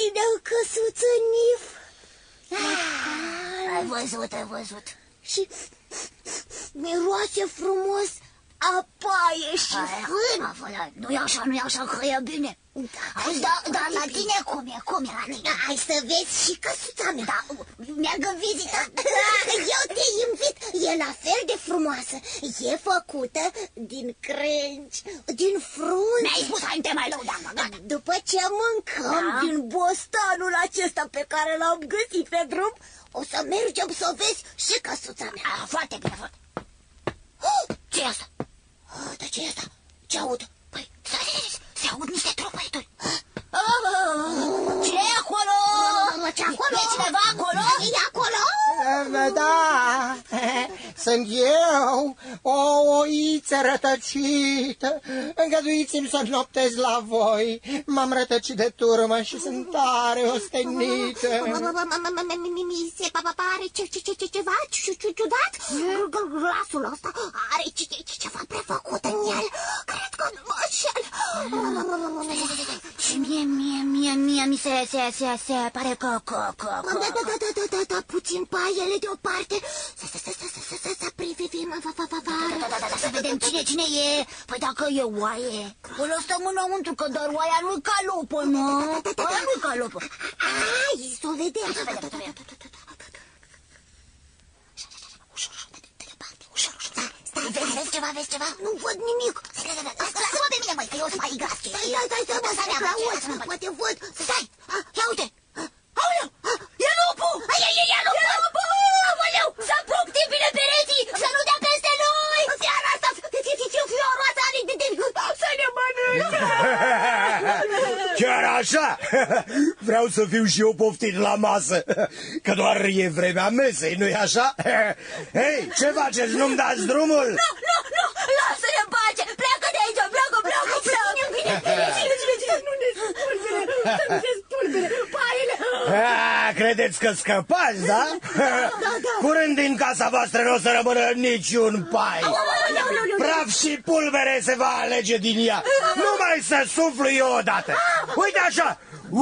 tine o căsuță, Nif. Ai văzut. Și miroase frumos a paie și fân. Nu-i așa, că e bine. Auzi, dar la tine cum e la tine? Hai să vezi și căsuța mea. Da, meargă vizita. Eu te invit, e la fel de frumoasă. E făcută din crengi, din frunze. Mi-ai spus, hai, te mai lăudam, gata. După ce mâncăm din bostanul acesta pe care l-am găsit pe drum, o să mergem să vezi și căsuța mea. Foarte bine, foarte. Ce-i asta? Dar ce-i asta? Ce aud? Păi, se aud niște tropăituri. Ce e acolo? Ce acolo? E cineva acolo? E acolo? Da, sunt eu, o oiță rătăcită. Îngăduiți-mi să noptez la voi. M-am rătăcit de turmă și sunt tare ostenită. Mi se pare ceva ciudat. Glasul ăsta are ceva prefăcut în el. Cred că nu mă înșel. Și mie mi se pare că... Da, puțin paiele deoparte. Să privim afară. Să vedem cine e. Păi dacă e oaie, îl stăm înăuntru, că doar oaia nu-i ca lupă, nu? Oaia nu-i ca lupă. Hai, să o vedem. Ușor, vezi ceva? Nu văd nimic. Lasă-mă pe mine, măi, că eu sunt mai gras. Stai, poate văd. Stai, ia uite. Aoleu, e lupul! E lupul! Aoleu, să apuc bine pereții, să nu dea peste noi! Fiara asta, fioroasa are să ne mănânce! Chiar așa? Vreau să fiu și eu poftit la masă, că doar e vremea mesei, nu-i așa? Hei, ce faceți, nu-mi dați drumul? Nu, lasă-ne în pace, pleacă de aici, pleacă! Nu ne spulbere, paiele! Credeți că scăpați, da? Curând din casa voastră nu o să rămână niciun pai. Praf și pulbere se va alege din ea. Numai să suflu eu odată. Uite așa.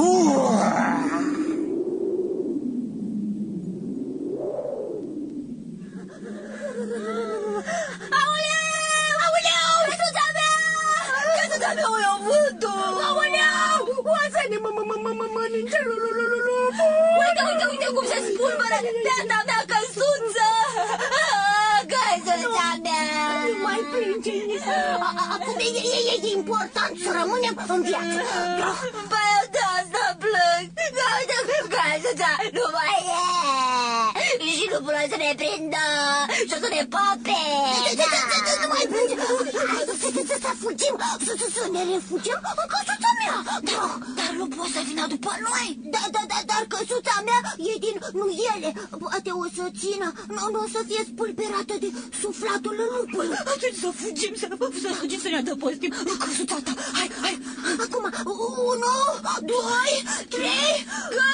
Aoleu, căsuța mea, o iau vântul. Aoleu, oasă-ne mănânce lupul. Uite cum se spulberă beata mea căsuță. Căsuța mea. Nu mai plânge. Acum e important să rămânem în viață. Păi de asta plâng. Căsuța nu mai e. Și nu pot să ne prindă și o să ne pape. Nu mai plânge. Să fugim, să ne refugiem în căsuța mea. Dar nu pot să vină după noi. Dar căsuța mea e din nuiele. Poate o să țină, nu o să fie spulberată de suflatul lupului. Atunci să fugim, să ne adăpostim în căsuța ta. Hai. Acum, 1, 2, 3...